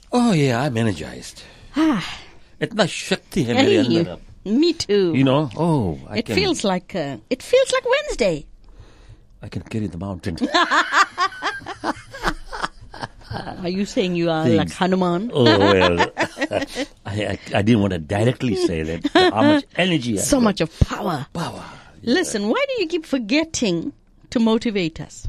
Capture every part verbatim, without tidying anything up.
Oh yeah, I'm energized. Ah, इतना शक्ति है मेरे hey, अंदर अब. me too. You know, oh, I it can, feels like uh, it feels like Wednesday. I can carry the mountain. Are you saying you are Things. like Hanuman? Oh well, I, I I didn't want to directly say that. How much energy? I So got. much of power. power. Listen, why do you keep forgetting to motivate us?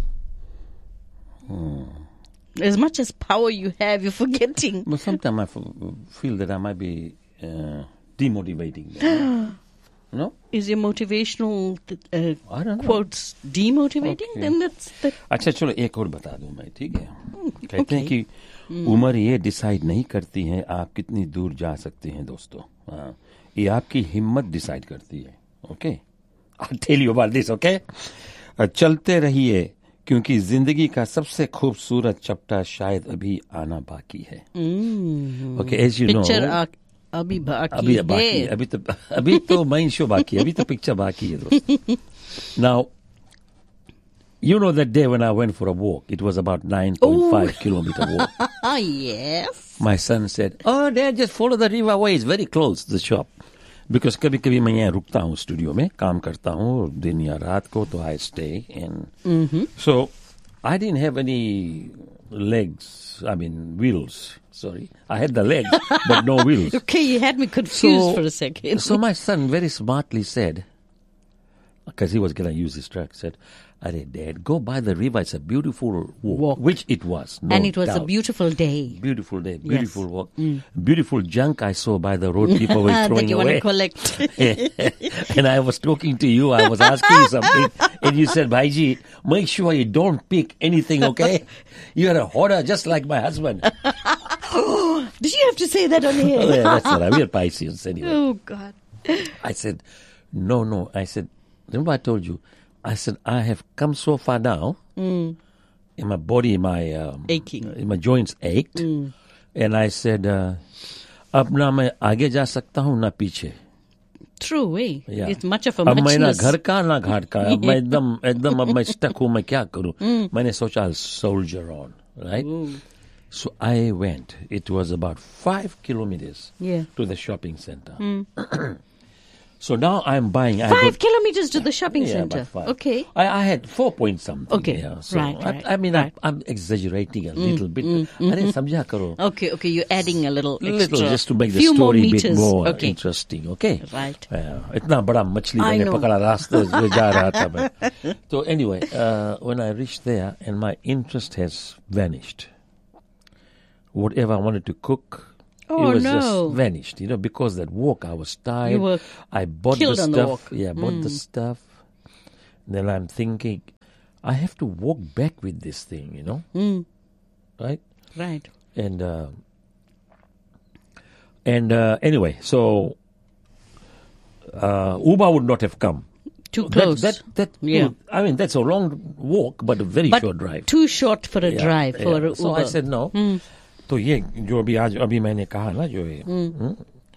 Hmm. As much as power you have, you're forgetting. But sometimes I f- feel that I might be uh, demotivating them. No? Is your motivational uh, I don't know. quotes demotivating? Okay. Then that's the. अच्छा चलो एक और बता दूं मैं, ठीक है? कहते हैं okay. कि उम्र ये डिसाइड नहीं करती है आप कितनी दूर जा सकते हैं दोस्तों. हाँ, ये आपकी हिम्मत डिसाइड करती है. Okay, I'll tell you about this, okay? चलते रहिए क्योंकि जिंदगी का सबसे खूबसूरत चैप्टर शायद अभी आना बाकी है. Okay, as you know, Picture uh, अभी बाकी अभी बाकी है. है. अभी तो अभी तो मेन शो बाकी है. अभी तो पिक्चर बाकी है दोस्तों. Now, you know that day when I went for a walk, it was about nine point five kilometer walk. Ah, yes. My son said, "Oh, Dad, just follow the river way. It's very close to the shop." Because कभी कभी मैं यहाँ रुकता हूँ studio में काम करता हूँ दिन या रात को तो I stay and Mm-hmm. so I didn't have any legs. I mean wheels. Sorry, I had the legs but no wheels. Okay, you had me confused So- for a second. So my son very smartly said, because he was going to use his truck, said, "Arey Dad, go by the river. It's a beautiful walk,", Walk. which it was. No and it was a doubt. beautiful day. Beautiful day, beautiful Yes. walk, beautiful junk I saw by the road people were that throwing you want away. to collect. And I was talking to you, I was asking you something, and you said, "Bhaiji, make sure you don't pick anything, okay? You're a hoarder just like my husband." Did you have to say that on Oh, here? yeah, that's all right. We're Pisces anyway. Oh, God. I said, no, no. I said, remember I told you, I said, I have come so far now, in my body, my um, Aching. in my joints ached, and I said, uh, अब ना मैं आगे जा सकता हूँ ना पीछे. True, eh? Yeah. It's much of a अब मैं ना muchness. घर का ना घाट का. अब मैं एकदम एकदम अब मैं stuck हूँ. मैं क्या करूँ? मैंने सोचा I'll soldier on, right? So I went. It was about five kilometers Yeah. to the shopping center. So now I'm buying. I Five got, kilometers to the shopping yeah, center. about five. Okay. I, I had four point something. Okay. Yeah, so Right, I, right, I mean, right. I, I'm exaggerating a little bit. अरे समझा करो. Okay, okay. You're adding a little extra. Little just to make the few more story a bit meters. more Okay. interesting. Okay. Right. Yeah, इतना बड़ा मछली I मैंने know. पकड़ा रास्ते में जा रहा था मैं. So anyway, uh, when I reached there, and my interest has vanished. Whatever I wanted to cook, Oh, it was no. just vanished. You know, because that walk, I was tired. You were I bought killed the on the stuff. walk. Yeah, I bought the stuff. Then I'm thinking, I have to walk back with this thing. You know, Mm, right? right. And uh, and uh, anyway, so uh, Uber would not have come. Too That- close. That, that, Yeah. I mean, that's a long walk, but a very but short drive. too short for a Yeah, drive yeah. for a Uber. So I said no. तो ये जो अभी आज अभी मैंने कहा ना जो ये हम्म,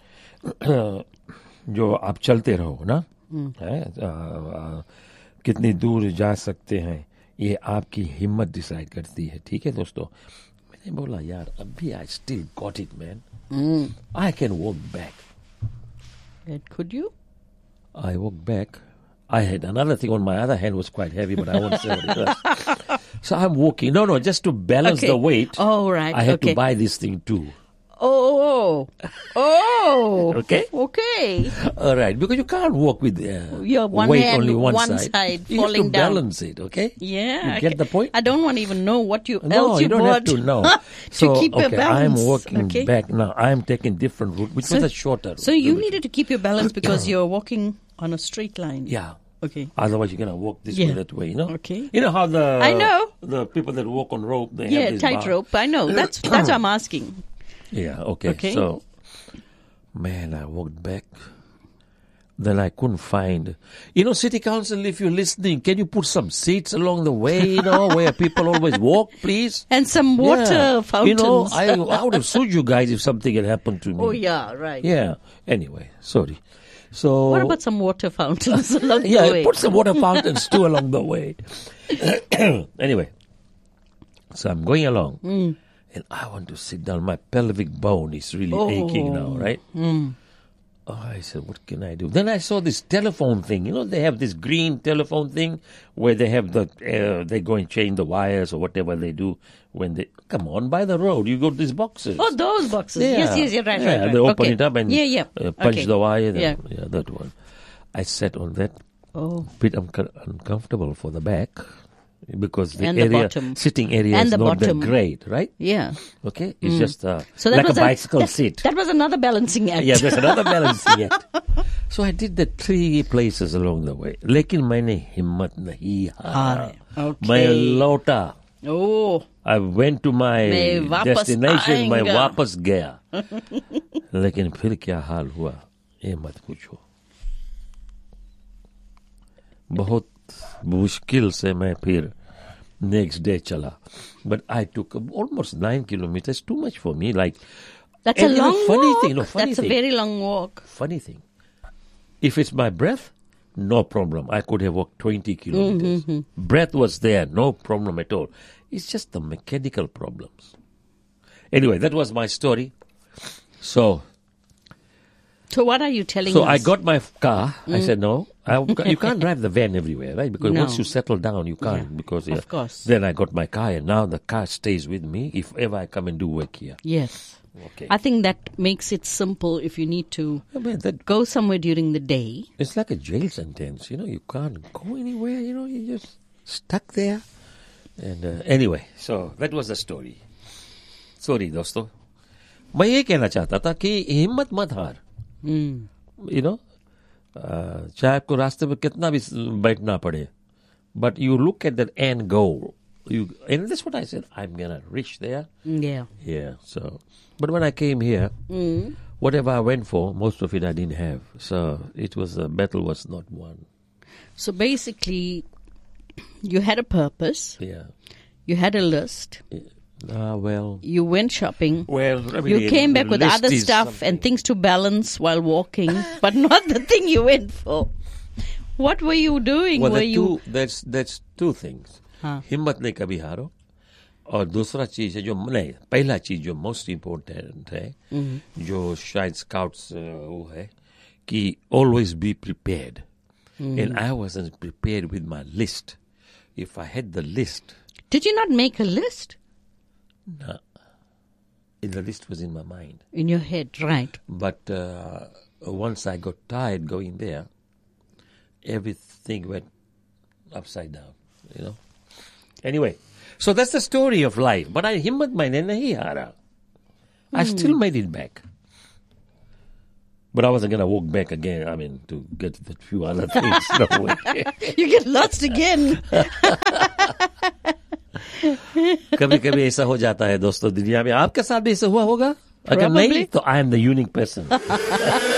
जो आप चलते रहो ना है, आ, आ, कितनी दूर जा सकते हैं ये आपकी हिम्मत डिसाइड करती है. ठीक है दोस्तों. मैंने बोला यार अभी I still got it man. I can walk back. And could you? I walked back. I had another thing on my other hand was quite heavy, but I won't say what it was. So I'm walking. No, no, just to balance Okay. the weight. Oh, right. I had okay. to buy this thing too. Oh, oh. Okay. Okay. All right, because you can't walk with uh, Your one weight hand, only one, one side. side You have falling to down. balance it. Okay. Yeah. You get okay. the point? I don't want to even know what you No, else you you don't bought have to know. to So keep your okay, balance. I'm walking okay. back now. I'm taking different route, which So- was a shorter route. So you needed to keep your balance because you're walking on a straight line. Yeah. Okay. Otherwise, you're gonna walk this Yeah. way, that way. You know. Okay. You know how the I know. the people that walk on rope they Yeah, have this bar. tightrope. I know. That's that's what I'm asking. Yeah, okay. Okay. So, man, I walked back. Then I couldn't find. You know, City Council, if you're listening, can you put some seats along the way, you know, where people always walk, please? And some water Yeah. fountains. You know, I, I would have sued you guys if something had happened to me. oh yeah, right. Yeah. Anyway, sorry. So. What about some water fountains along yeah, the way? put some water fountains too along the way. Anyway, so I'm going along. Mm. and I want to sit down. My pelvic bone is really Oh. aching now, right? Mm. Oh, I said, what can I do? Then I saw this telephone thing. You know, they have this green telephone thing where they have the, uh, they go and change the wires or whatever they do when they, come on, by the road, you go to these boxes. Oh, those boxes. Yeah. Yes, yes, yes, right, yeah, right, right. they open Okay. it up and yeah, yeah. uh, punch Okay. the wire. Then, Yeah. yeah, that one. I sat on that, Oh. bit unco- uncomfortable for the back because the And the area, bottom. sitting area And is the not bottom. that great, right? Yeah. Okay, it's just uh, So that like was a bicycle that, seat. That was another balancing act. Yeah, there's another balancing act. So I did the three places along the way. लेकिन मैंने हिम्मत नहीं हारा. Okay. मैं लौटा. Oh. I went to my मैं वापस destination. मैं आएंगा. वापस गया. लेकिन फिर क्या हाल हुआ? ये मत पूछो. बहुत मुश्किल से मैं फिर next day chala. But I took almost nine kilometers, too much for me. Like, That's and a you know, long funny walk. thing, no, funny That's thing. a very long walk. Funny thing. If it's my breath, no problem. I could have walked twenty kilometers. Breath was there, no problem at all. It's just the mechanical problems. Anyway, that was my story. So, So what are you telling so us? I got my car. I said, no, I, you can't drive the van everywhere, right? Because No. once you settle down, you can't. Yeah, Because of yeah. course. Then I got my car, and now the car stays with me if ever I come and do work here. Yes. Okay. I think that makes it simple if you need to I mean, that go somewhere during the day. it's like a jail sentence. You know, you can't go anywhere. You know, you're just stuck there. And uh, anyway, so that was the story. Sorry, दोस्तों. मैं ये कहना चाहता था कि हिम्मत मत हार. Mm. You know, uh, चाहे आपको रास्ते में कितना भी बैठना पड़े, but you look at that end goal. You and that's what I said. I'm gonna reach there. Yeah. Yeah. So, but when I came here, Mm. whatever I went for, most of it I didn't have. So it was a battle was not won. So basically, you had a purpose. Yeah. You had a list. Ah, well. You went shopping. Well, I mean, You the- came back the with list other is stuff something. and things to balance while walking, but not the thing you went for. What were you doing? Well, were the you? two, that's that's two things. हाँ. हिम्मत नहीं कभी हारो. और दूसरा चीज है जो नहीं पहला चीज जो मोस्ट इम्पोर्टेंट है जो शायद स्काउट्स वो है कि always be prepared. And I wasn't prepared with my list. If I had the list, Did you not make a list no, the list was in my mind. in your head? Right. But uh, once I got tired going there, everything went upside down, you know. Anyway, so that's the story of life. But I himmat maine nahi hara. I still made it back. But I wasn't going to walk back again, I mean, to get a few other things. No way. You get lost again. कभी कभी ऐसा हो जाता है दोस्तों दुनिया में. आपके साथ भी ऐसा हुआ होगा? अगर नहीं Probably. तो I am the unique person.